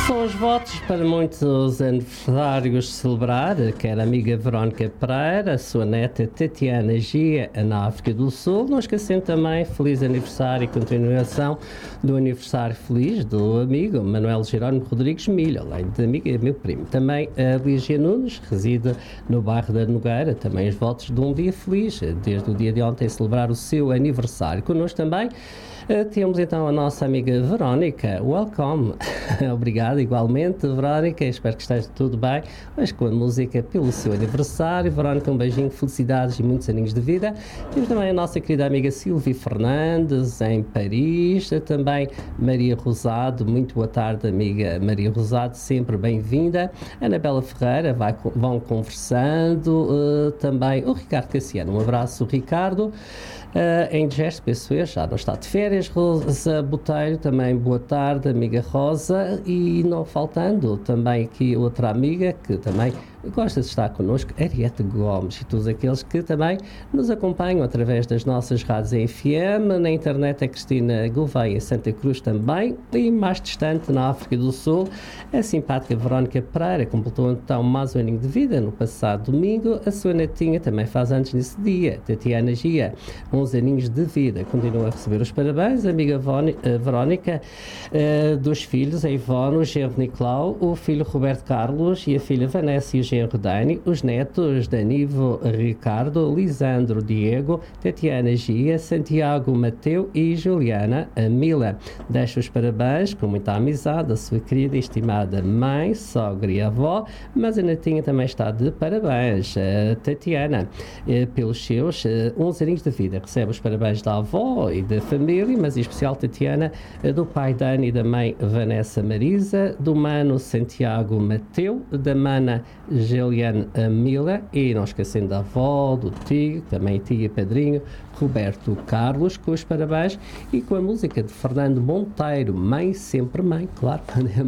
São os votos para muitos aniversários celebrar, quer a amiga Verónica Pereira, a sua neta Tatiana Gia, na África do Sul. Não esquecendo também feliz aniversário e continuação do aniversário feliz do amigo Manuel Jerónimo Rodrigues Milho, além de amigo e meu primo. Também a Lígia Nunes, reside no bairro da Nogueira. Também os votos de um dia feliz, desde o dia de ontem, celebrar o seu aniversário. Connosco também temos então a nossa amiga Verónica. Welcome. Obrigado igualmente, Verónica. Espero que esteja tudo bem. Mas com a música pelo seu aniversário. Verónica, um beijinho, felicidades e muitos aninhos de vida. Temos também a nossa querida amiga Silvia Fernandes, em Paris. Também Maria Rosado. Muito boa tarde, amiga Maria Rosado. Sempre bem-vinda. Anabela Ferreira. Vão conversando. Também o Ricardo Cassiano. Um abraço, Ricardo. Em gesto, penso eu, já não está de férias. Rosa Botelho, também boa tarde, amiga Rosa. E não faltando também aqui outra amiga que também gosta de estar connosco, Ariete Gomes, e todos aqueles que também nos acompanham através das nossas rádios em FM, na internet a Cristina Gouveia em Santa Cruz também, e mais distante na África do Sul, a simpática Verónica Pereira completou então mais um aninho de vida no passado domingo. A sua netinha também faz anos nesse dia, Tatiana Gia, 11 aninhos de vida. Continua a receber os parabéns, a amiga Verónica, dos filhos, a Ivone, o genro Nicolau, o filho Roberto Carlos e a filha Vanessa e o genro Dani, os netos Danivo Ricardo, Lisandro Diego, Tatiana Gia, Santiago Mateu e Juliana Mila. Deixa os parabéns com muita amizade a sua querida e estimada mãe, sogra e avó, mas a netinha também está de parabéns. Tatiana, pelos seus 11 aninhos de vida, recebe os parabéns da avó e da família, mas em especial Tatiana, do pai Dani e da mãe Vanessa Marisa, do mano Santiago Mateu, da mana Juliana Mila, e não esquecendo da avó, do tio, também tia e padrinho, Roberto Carlos, com os parabéns, e com a música de Fernando Monteiro, Mãe Sempre Mãe, claro,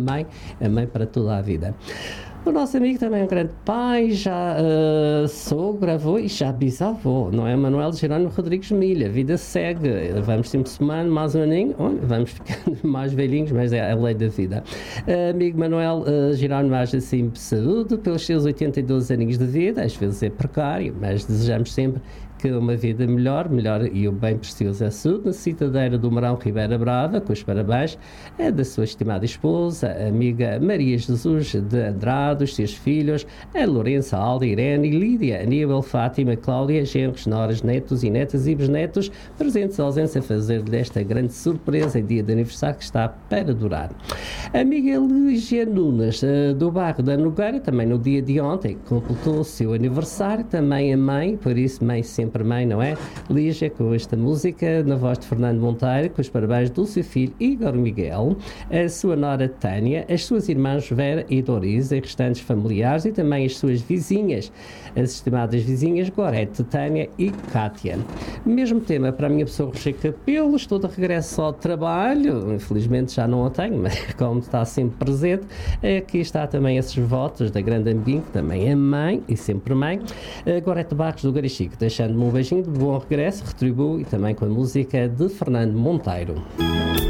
a mãe para toda a vida. O nosso amigo também é um grande pai, já sogro, avô e já bisavô, não é? Manuel Jerónimo Rodrigues Milho. A vida segue, vamos sempre semana, mais um aninho, vamos ficando mais velhinhos, mas é a lei da vida. Amigo Manuel Jerónimo, haja sempre saúde pelos seus 82 aninhos de vida, às vezes é precário, mas desejamos sempre que uma vida melhor e o bem precioso é saúde. Na citadeira do Marão Ribeira Brava, com os parabéns da sua estimada esposa, a amiga Maria Jesus de Andrade, os seus filhos, a Lourença, a Alda, Irene, Lídia, Aníbal, Fátima, Cláudia, genros, noras, netos e netas e bisnetos, presentes ausência a fazer-lhe esta grande surpresa em dia de aniversário que está para durar. A amiga Lígia Nunes, do bairro da Nogueira, também no dia de ontem, completou o seu aniversário, também a mãe, por isso mãe sempre mãe, não é? Lígia, com esta música, na voz de Fernando Monteiro, com os parabéns do seu filho Igor Miguel, a sua nora Tânia, as suas irmãs Vera e Doris, e restantes familiares, e também as suas vizinhas, as estimadas vizinhas Gorete, Tânia e Cátia. Mesmo tema para a minha pessoa, Roger Capelo. Estou de regresso ao trabalho, infelizmente já não o tenho, mas como está sempre presente, aqui está também esses votos da grande amiguinha, que também é mãe e sempre mãe, Gorete Barros do Garichico, deixando-me um beijinho de bom regresso, retribuo, e também com a música de Fernando Monteiro.